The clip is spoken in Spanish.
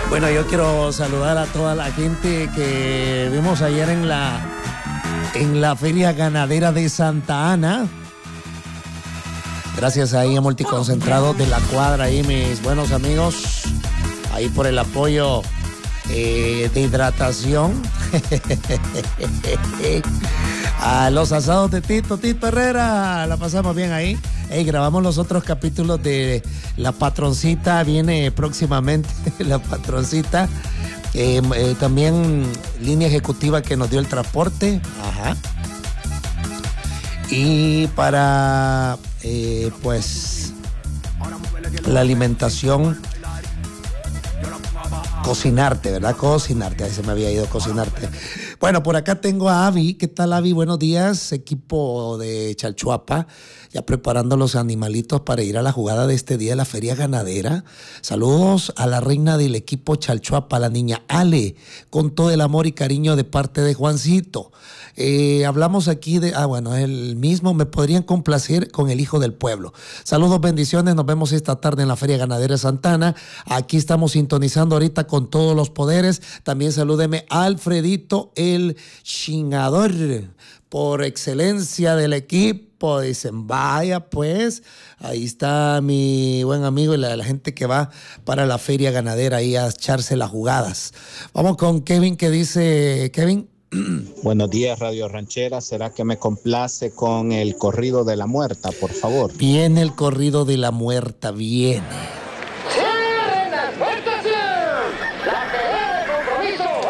Bueno, yo quiero saludar a toda la gente que vimos ayer en la Feria Ganadera de Santa Ana. Gracias ahí a Multiconcentrado de la Cuadra, ahí mis buenos amigos, ahí por el apoyo de hidratación. A los asados de Tito Herrera, la pasamos bien ahí. Grabamos los otros capítulos de La Patroncita, viene próximamente La Patroncita. También línea ejecutiva que nos dio el transporte. Ajá. Y para pues la alimentación, cocinarte, ¿verdad? Cocinarte, ahí se me había ido cocinarte. Bueno, por acá tengo a Avi. ¿Qué tal, Avi? Buenos días, equipo de Chalchuapa, ya preparando los animalitos para ir a la jugada de este día de la Feria Ganadera. Saludos a la reina del equipo Chalchuapa, la niña Ale, con todo el amor y cariño de parte de Juancito. Hablamos aquí de, bueno, el mismo, me podrían complacer con el hijo del pueblo. Saludos, bendiciones, nos vemos esta tarde en la Feria Ganadera de Santana. Aquí estamos sintonizando ahorita con todos los poderes. También salúdeme a Alfredito, el chingador por excelencia del equipo. Dicen, vaya pues, ahí está mi buen amigo y la gente que va para la Feria Ganadera ahí a echarse las jugadas. Vamos con Kevin, que dice, Kevin. Buenos días, Radio Ranchera. ¿Será que me complace con el corrido de la muerta, por favor? Viene el corrido de la muerta, viene.